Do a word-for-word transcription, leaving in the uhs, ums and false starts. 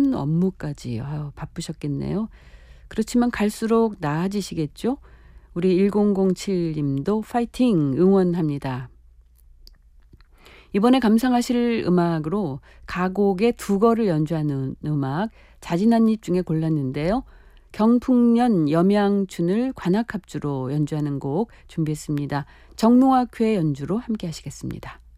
큰 업무까지 아유, 바쁘셨겠네요. 그렇지만 갈수록 나아지시겠죠? 우리 일공공칠 님도 파이팅 응원합니다. 이번에 감상하실 음악으로 가곡의 두거를 연주하는 음악 자진한입 중에 골랐는데요. 경풍년 염양춘을 관악합주로 연주하는 곡 준비했습니다. 정노학회 연주로 함께 하시겠습니다.